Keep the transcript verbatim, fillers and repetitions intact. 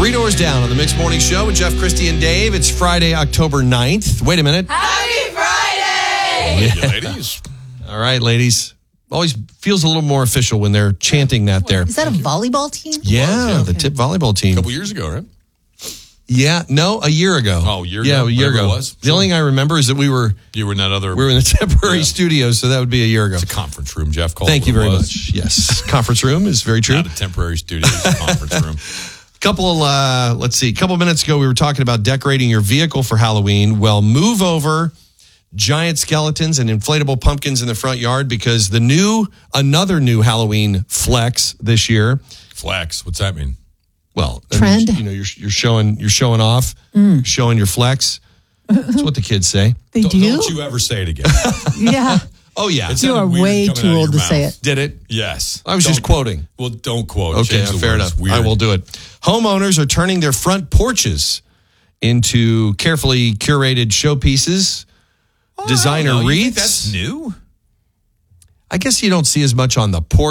Three doors down on the Mixed Morning Show with Jeff, Christy, and Dave. It's Friday, October ninth. Wait a minute. Happy Friday! Yeah, ladies. All right, ladies. Always feels a little more official when they're chanting that there. Is that a volleyball team? Yeah, yeah. the Tip volleyball team. A couple years ago, right? Yeah, no, a year ago. Oh, a year yeah, ago? a year Whatever ago. it was. The only thing I remember is that we were You were in that other... we were in the temporary Yeah. studio, so that would be a year ago. It's a conference room, Jeff called Thank it you what it very was. much. Yes, conference room is very true. Not a temporary studio, it's a conference room. Couple, uh, let's see, a couple minutes ago, we were talking about decorating your vehicle for Halloween. Well, move over giant skeletons and inflatable pumpkins in the front yard because the new, another new Halloween flex this year. Flex, what's that mean? Well, Trend. You know, you're you're showing you're showing off, showing your flex. That's what the kids say. They Don't, do? don't you ever say it again. Yeah. Oh yeah, It's You sounded are weird way coming too out of old your to say mouth. it. did it? Yes. I was Don't- just quoting. Well, don't quote. Okay, Change the fair words. enough. Weird. I will do it. Homeowners are turning their front porches into carefully curated showpieces, Oh, designer I don't know. You think wreaths. that's new? I guess you don't see as much on the porch.